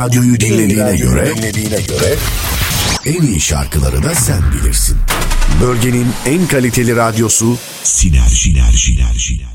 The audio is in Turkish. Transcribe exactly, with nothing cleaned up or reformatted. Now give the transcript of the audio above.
radyoyu dinlediğine göre, dinlediğine göre en iyi şarkıları da sen bilirsin. Bölgenin en kaliteli radyosu Sinerji. Sinerji.